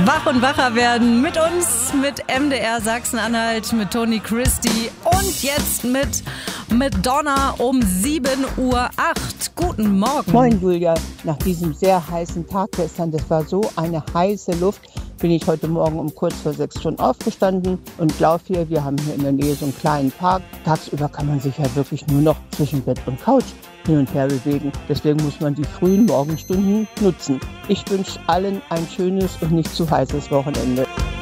Wach und wacher werden mit uns, mit MDR Sachsen-Anhalt, mit Toni Christie und jetzt mit Madonna um 7:08 Uhr. Guten Morgen. Moin Julia, nach diesem sehr heißen Tag gestern, das war so eine heiße Luft, bin ich heute Morgen um kurz vor 6 schon aufgestanden und laufe hier. Wir haben hier in der Nähe so einen kleinen Park. Tagsüber kann man sich ja wirklich nur noch zwischen Bett und Couch hin und her bewegen. Deswegen muss man die frühen Morgenstunden nutzen. Ich wünsche allen ein schönes und nicht zu heißes Wochenende.